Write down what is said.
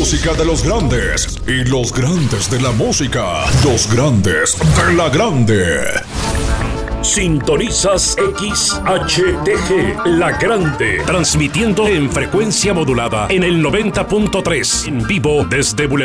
música de los grandes y los grandes de la música. Los grandes de la grande. Sintonizas XHTG, La Grande, transmitiendo en frecuencia modulada en el 90.3, en vivo desde Boulevard